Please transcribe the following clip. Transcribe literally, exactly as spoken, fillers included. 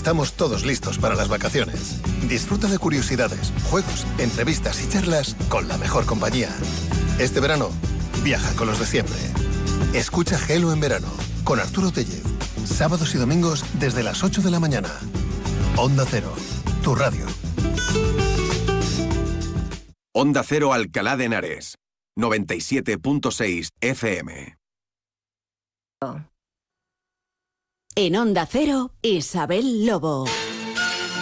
estamos todos listos para las vacaciones. Disfruta de curiosidades, juegos, entrevistas y charlas con la mejor compañía. Este verano, viaja con los de siempre. Escucha Gelo en verano, con Arturo Tellez. Sábados y domingos desde las ocho de la mañana. Onda Cero, tu radio. Onda Cero Alcalá de Henares, noventa y siete punto seis F M. En Onda Cero, Isabel Lobo.